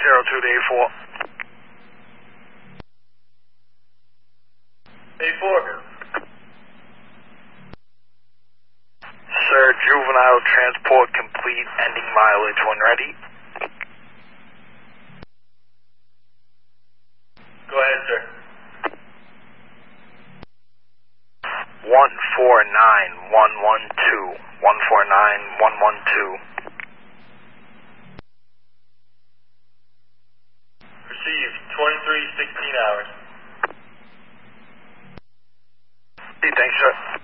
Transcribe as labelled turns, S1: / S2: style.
S1: 02 to A4.
S2: A4.
S1: Sir, juvenile transport complete, ending mileage when ready.
S2: Go ahead, sir.
S1: 149112. 149112.
S2: Received 23:16 hours.
S1: Thanks, sir.